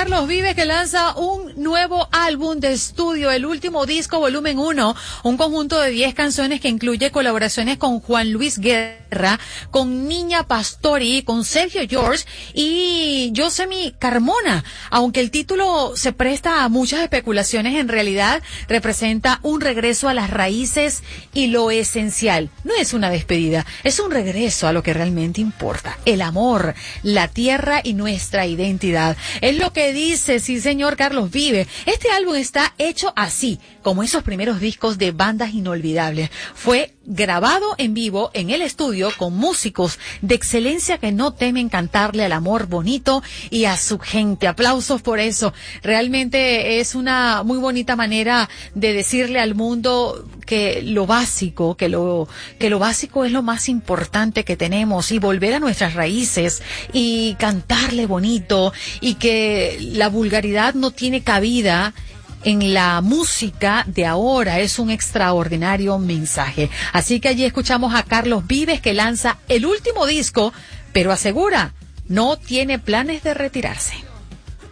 Carlos Vives, que lanza un nuevo álbum de estudio, el último disco, volumen 1, un conjunto de 10 canciones que incluye colaboraciones con Juan Luis Guerra, con Niña Pastori, con Sergio George y Yosemí Carmona. Aunque el título se presta a muchas especulaciones, en realidad representa un regreso a las raíces y lo esencial. No es una despedida, es un regreso a lo que realmente importa, el amor, la tierra y nuestra identidad. Es lo que dice, sí señor, Carlos Vives. Este álbum está hecho así, como esos primeros discos de bandas inolvidables. Fue grabado en vivo en el estudio con músicos de excelencia que no temen cantarle al amor bonito y a su gente. Aplausos por eso. Realmente es una muy bonita manera de decirle al mundo que lo básico, que lo básico es lo más importante que tenemos, y volver a nuestras raíces y cantarle bonito, y que la vulgaridad no tiene cabida en la música de ahora. Es un extraordinario mensaje. Así que allí escuchamos a Carlos Vives, que lanza el último disco, pero asegura, no tiene planes de retirarse.